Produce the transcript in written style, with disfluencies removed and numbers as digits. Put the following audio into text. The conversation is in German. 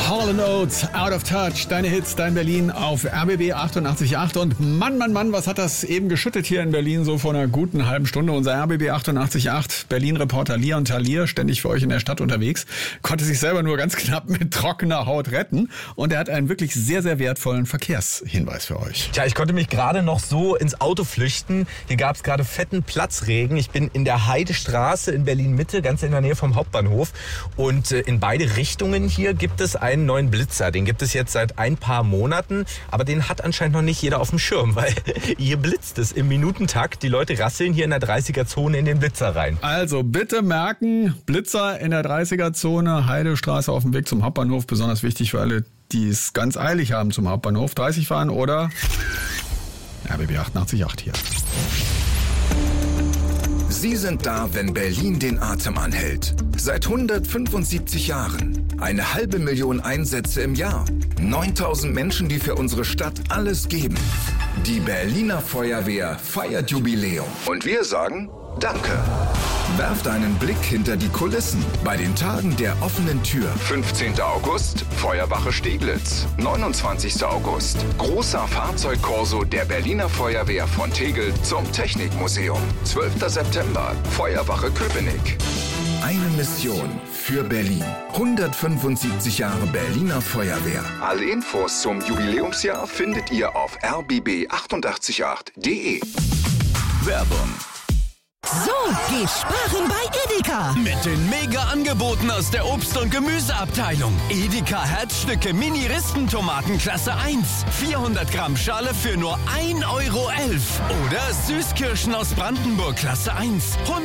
Hall & Oates, Out of Touch, deine Hits, dein Berlin auf RBB 88.8. Und Mann, was hat das eben geschüttet hier in Berlin, so vor einer guten halben Stunde. Unser RBB 88.8 Berlin-Reporter Leon Talier, ständig für euch in der Stadt unterwegs, konnte sich selber nur ganz knapp mit trockener Haut retten. Und er hat einen wirklich sehr, sehr wertvollen Verkehrshinweis für euch. Tja, ich konnte mich gerade noch so ins Auto flüchten. Hier gab es gerade fetten Platzregen. Ich bin in der Heidestraße in Berlin-Mitte, ganz in der Nähe vom Hauptbahnhof. Und in beide Richtungen hier gibt es einen neuen Blitzer. Den gibt es jetzt seit ein paar Monaten, aber den hat anscheinend noch nicht jeder auf dem Schirm, weil hier blitzt es im Minutentakt. Die Leute rasseln hier in der 30er-Zone in den Blitzer rein. Also bitte merken, Blitzer in der 30er-Zone, Heidestraße auf dem Weg zum Hauptbahnhof. Besonders wichtig für alle, die es ganz eilig haben zum Hauptbahnhof. 30 fahren oder RBB 88.8 hier. Sie sind da, wenn Berlin den Atem anhält. Seit 175 Jahren. 500.000 Einsätze im Jahr. 9.000 Menschen, die für unsere Stadt alles geben. Die Berliner Feuerwehr feiert Jubiläum. Und wir sagen Danke. Werft einen Blick hinter die Kulissen bei den Tagen der offenen Tür. 15. August, Feuerwache Steglitz. 29. August, großer Fahrzeugkorso der Berliner Feuerwehr von Tegel zum Technikmuseum. 12. September, Feuerwache Köpenick. Eine Mission für Berlin. 175 Jahre Berliner Feuerwehr. Alle Infos zum Jubiläumsjahr findet ihr auf rbb888.de. Werbung. So, geh sparen bei Edeka. Mit den Mega-Angeboten aus der Obst- und Gemüseabteilung. Edeka Herzstücke Mini-Ristentomaten Klasse 1. 400 Gramm Schale für nur 1,11 € Oder Süßkirschen aus Brandenburg Klasse 1.